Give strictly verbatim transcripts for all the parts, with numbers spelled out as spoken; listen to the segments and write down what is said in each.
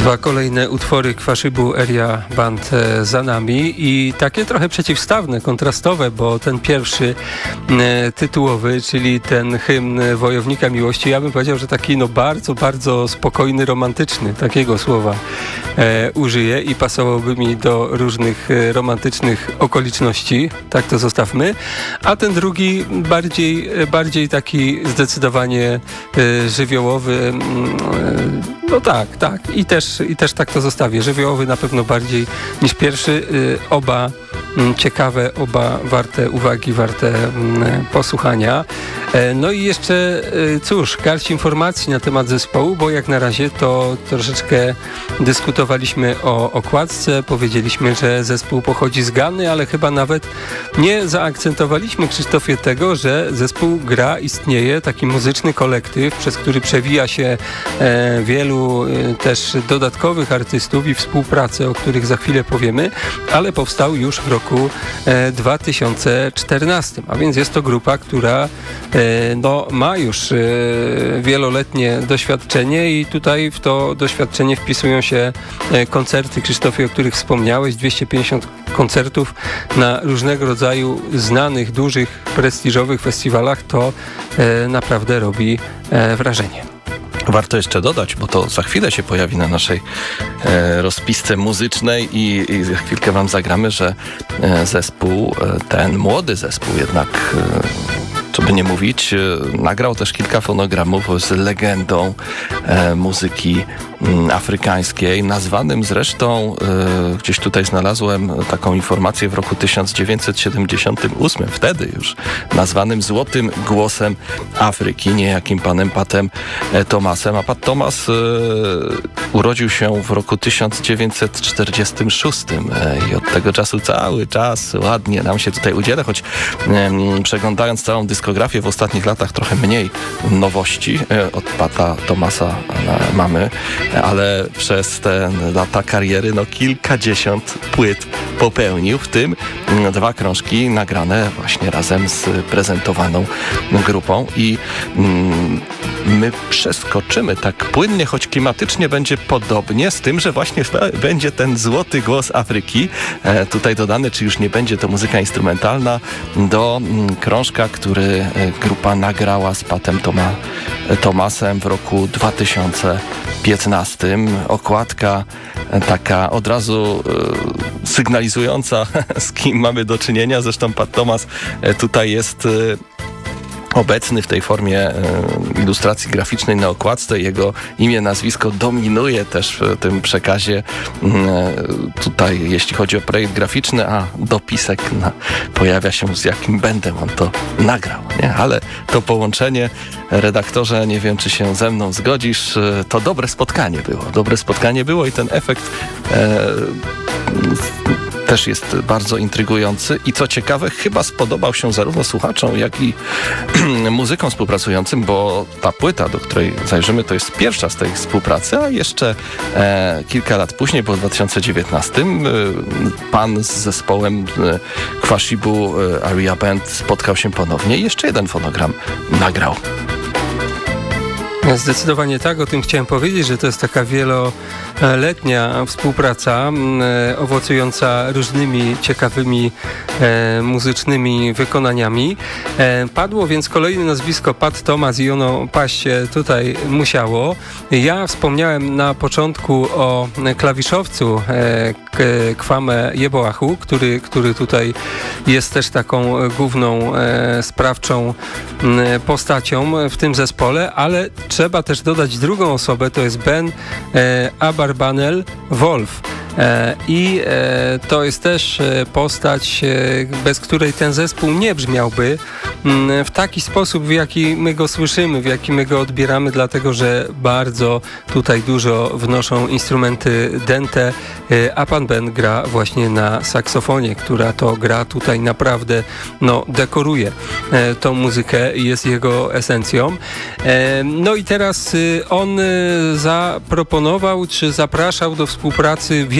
Dwa kolejne utwory Kwashibu Area Band za nami i takie trochę przeciwstawne, kontrastowe, bo ten pierwszy e, tytułowy, czyli ten hymn Wojownika Miłości, ja bym powiedział, że taki no bardzo, bardzo spokojny, romantyczny, takiego słowa e, użyję i pasowałby mi do różnych e, romantycznych okoliczności, tak to zostawmy, a ten drugi bardziej, bardziej taki zdecydowanie e, żywiołowy, e, no tak, tak i też I też tak to zostawię. Żywiołowy na pewno bardziej niż pierwszy. Oba ciekawe, oba warte uwagi, warte posłuchania. No i jeszcze, cóż, garść informacji na temat zespołu, bo jak na razie to troszeczkę dyskutowaliśmy o okładce, powiedzieliśmy, że zespół pochodzi z Gany, ale chyba nawet nie zaakcentowaliśmy, Krzysztofie, tego, że zespół gra, istnieje taki muzyczny kolektyw, przez który przewija się wielu też dodatkowych artystów i współpracę, o których za chwilę powiemy, ale powstał już w roku dwa tysiące czternastym, a więc jest to grupa, która no, ma już wieloletnie doświadczenie i tutaj w to doświadczenie wpisują się koncerty, Krzysztofie, o których wspomniałeś, dwieście pięćdziesiąt koncertów na różnego rodzaju znanych, dużych, prestiżowych festiwalach, to naprawdę robi wrażenie. Warto jeszcze dodać, bo to za chwilę się pojawi na naszej e, rozpisce muzycznej i, i za chwilkę wam zagramy, że e, zespół, e, ten młody zespół jednak, e, co by nie mówić, e, nagrał też kilka fonogramów z legendą e, muzyki m, afrykańskiej, nazwanym zresztą, e, gdzieś tutaj znalazłem taką informację, w roku tysiąc dziewięćset siedemdziesiątym ósmym, wtedy już nazwanym Złotym Głosem Afryki, niejakim panem Patem e, Thomasem, a Pat Thomas e, urodził się w roku tysiąc dziewięćset czterdziestym szóstym e, i od tego czasu cały czas ładnie nam się tutaj udziela, choć e, przeglądając całą dyskografię w ostatnich latach trochę mniej nowości e, od Pata Thomasa e, mamy, ale przez te lata kariery no kilkadziesiąt płyt popełnił, w tym dwa krążki nagrane właśnie razem z prezentowaną grupą i mm, my przeskoczymy tak płynnie, choć klimatycznie będzie podobnie, z tym, że właśnie będzie ten Złoty Głos Afryki e, tutaj dodany, czy już nie będzie to muzyka instrumentalna, do mm, krążka, który e, grupa nagrała z Patem Toma, e, Thomasem w roku dwa tysiące piętnastym. Okładka e, taka od razu e, sygnalizująca, z kim mamy do czynienia. Zresztą Pat Thomas e, tutaj jest e, obecny w tej formie e, ilustracji graficznej na okładce. Jego imię, nazwisko dominuje też w tym przekazie e, tutaj, jeśli chodzi o projekt graficzny, a dopisek na, pojawia się, z jakim bandem on to nagrał, nie? Ale to połączenie, redaktorze, nie wiem, czy się ze mną zgodzisz, e, to dobre spotkanie było. Dobre spotkanie było i ten efekt e, też jest bardzo intrygujący i co ciekawe, chyba spodobał się zarówno słuchaczom, jak i muzykom współpracującym, bo ta płyta, do której zajrzymy, to jest pierwsza z tej współpracy, a jeszcze e, kilka lat później, bo w dwa tysiące dziewiętnastym, e, pan z zespołem e, Kwashibu e, Area Band spotkał się ponownie i jeszcze jeden fonogram nagrał. Zdecydowanie tak, o tym chciałem powiedzieć, że to jest taka wieloletnia współpraca e, owocująca różnymi ciekawymi e, muzycznymi wykonaniami. E, padło więc kolejne nazwisko Pat Thomas i ono paść tutaj musiało. Ja wspomniałem na początku o klawiszowcu e, Kwame Yeboahu, który, który tutaj jest też taką główną e, sprawczą e, postacią w tym zespole, ale trzeba też dodać drugą osobę, to jest Ben e, Abarbanel Wolf. E, I e, to jest też e, postać, e, bez której ten zespół nie brzmiałby m, w taki sposób, w jaki my go słyszymy, w jaki my go odbieramy, dlatego że bardzo tutaj dużo wnoszą instrumenty dęte, e, a pan Ben gra właśnie na saksofonie, która to gra tutaj naprawdę no, dekoruje e, tą muzykę i jest jego esencją. E, no i teraz e, on e, zaproponował, czy zapraszał do współpracy wielu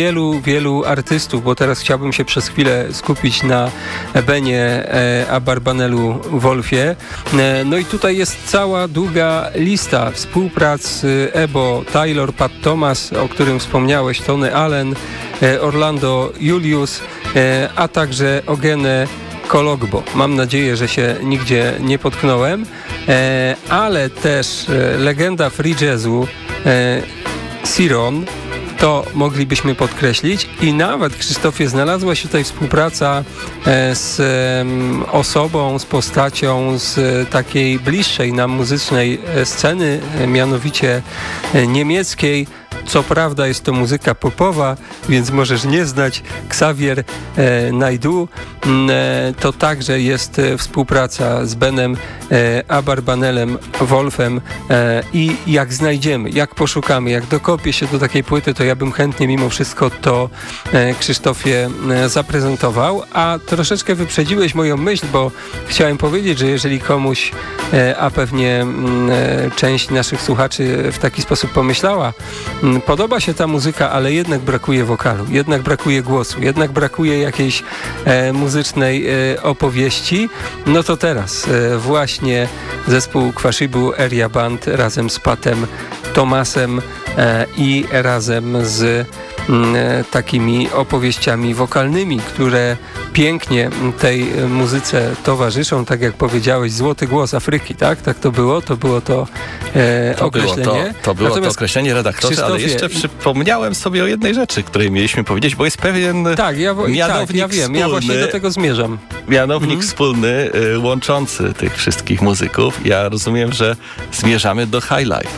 wielu, wielu artystów, bo teraz chciałbym się przez chwilę skupić na Benie e, Abarbanelu Wolfie. E, no i tutaj jest cała długa lista współprac e, Ebo, Taylor, Pat Thomas, o którym wspomniałeś, Tony Allen, e, Orlando Julius, e, a także Ogene Kologbo. Mam nadzieję, że się nigdzie nie potknąłem, e, ale też e, legenda free jazzu e, Siron, to moglibyśmy podkreślić i nawet, Krzysztofie, znalazła się tutaj współpraca e, z e, osobą, z postacią z e, takiej bliższej nam muzycznej e, sceny, e, mianowicie e, niemieckiej. Co prawda jest to muzyka popowa, więc możesz nie znać Xavier e, Naidoo. E, to także jest e, współpraca z Benem e, Abarbanelem Wolfem e, i jak znajdziemy, jak poszukamy, jak dokopię się do takiej płyty, to ja bym chętnie mimo wszystko to e, Krzysztofie e, zaprezentował, a troszeczkę wyprzedziłeś moją myśl, bo chciałem powiedzieć, że jeżeli komuś, e, a pewnie e, część naszych słuchaczy w taki sposób pomyślała, podoba się ta muzyka, ale jednak brakuje wokalu, jednak brakuje głosu, jednak brakuje jakiejś e, muzycznej e, opowieści, no to teraz e, właśnie zespół Kwashibu Area Band razem z Patem Thomasem e, i razem z m, takimi opowieściami wokalnymi, które pięknie tej muzyce towarzyszą, tak jak powiedziałeś, złoty głos Afryki, tak? Tak to było? To było to, e, to określenie. Było to, to było Natomiast to określenie redaktorze, ale jeszcze przypomniałem sobie o jednej rzeczy, której mieliśmy powiedzieć, bo jest pewien tak, ja, mianownik tak, ja wiem, wspólny, ja właśnie do tego zmierzam. Mianownik mhm. wspólny y, łączący tych wszystkich muzyków. Ja rozumiem, że zmierzamy do High Life.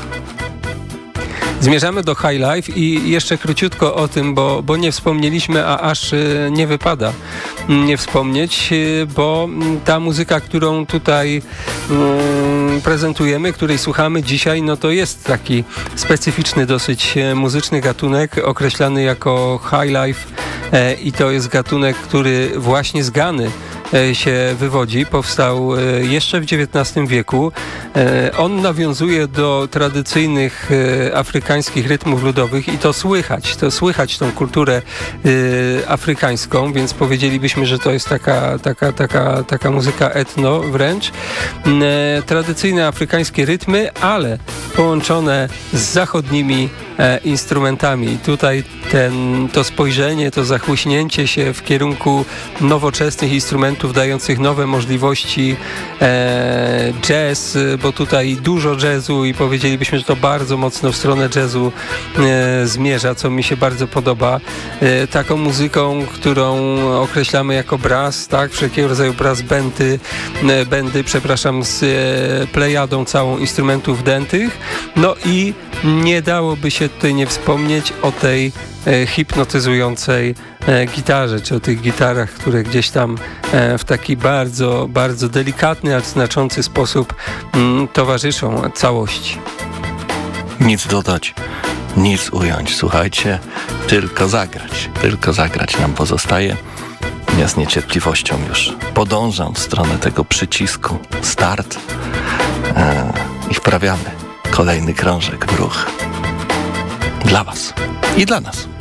Zmierzamy do High Life i jeszcze króciutko o tym, bo, bo nie wspomnieliśmy, a aż y, nie wypada nie wspomnieć, y, bo ta muzyka, którą tutaj y, prezentujemy, której słuchamy dzisiaj, no to jest taki specyficzny dosyć y, muzyczny gatunek określany jako High Life y, i to jest gatunek, który właśnie z Gany się wywodzi, powstał jeszcze w dziewiętnastym wieku. On nawiązuje do tradycyjnych afrykańskich rytmów ludowych i to słychać, to słychać tą kulturę afrykańską, więc powiedzielibyśmy, że to jest taka, taka, taka, taka muzyka etno wręcz. Tradycyjne afrykańskie rytmy, ale połączone z zachodnimi e, instrumentami. I tutaj ten, to spojrzenie, to zachłyśnięcie się w kierunku nowoczesnych instrumentów dających nowe możliwości, e, jazz, bo tutaj dużo jazzu i powiedzielibyśmy, że to bardzo mocno w stronę jazzu e, zmierza, co mi się bardzo podoba. E, taką muzyką, którą określamy jako brass, tak? Wszelkiego rodzaju brass bandy, e, bandy, przepraszam, z e, plejadą całą instrumentów dętych. No i nie dałoby się tutaj nie wspomnieć o tej e, hipnotyzującej e, gitarze, czy o tych gitarach, które gdzieś tam e, w taki bardzo, bardzo delikatny, ale znaczący sposób m, towarzyszą całości. Nic dodać, nic ująć. Słuchajcie, tylko zagrać, tylko zagrać nam pozostaje. Ja z niecierpliwością już podążam w stronę tego przycisku start e, i wprawiamy kolejny krążek w ruch. Dla was i dla nas.